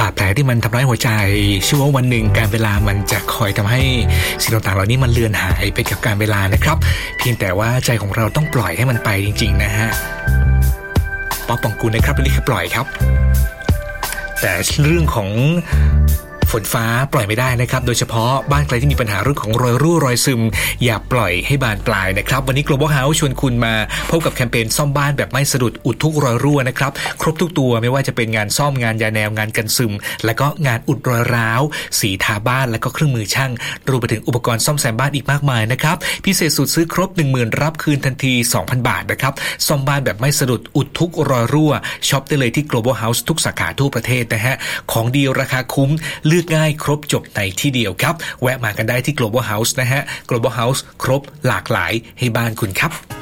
าดแผลที่มันทำร้ายหัวใจเชื่อว่าวันหนึ่งการเวลามันจะคอยทำให้สิ่งต่างๆเหล่านี้มันเลือนหายไปกับการเวลานะครับเพียงแต่ว่าใจของเราต้องปล่อยให้มันไปจริงๆนะฮะป๊อปปองกูลนะครับนี่คือปล่อยครับแต่เรื่องของฝนฟ้าปล่อยไม่ได้นะครับโดยเฉพาะบ้านใครที่มีปัญหาเรื่องของรอยรั่วรอยซึมอย่าปล่อยให้บานปลายนะครับวันนี้ Global House ชวนคุณมาพบกับแคมเปญซ่อมบ้านแบบไม่สะดุดอุดทุกรอยรั่วนะครับครบทุกตัวไม่ว่าจะเป็นงานซ่อมงานยาแนวงานกันซึมและก็งานอุดรอยร้าวสีทาบ้านและก็เครื่องมือช่างรวมไปถึงอุปกรณ์ซ่อมแซมบ้านอีกมากมายนะครับพิเศษสุดซื้อครบ 10,000 รับคืนทันที 2,000 บาทนะครับซ่อมบ้านแบบไม่สะดุดอุดทุกรอยรั่วช็อปได้เลยที่ Global House ทุกสาขาทั่วประเทศนะฮะของดีราคาคุ้มเลือกง่ายครบจบในที่เดียวครับแวะมากันได้ที่ Global House นะฮะ Global House ครบหลากหลายให้บ้านคุณครับ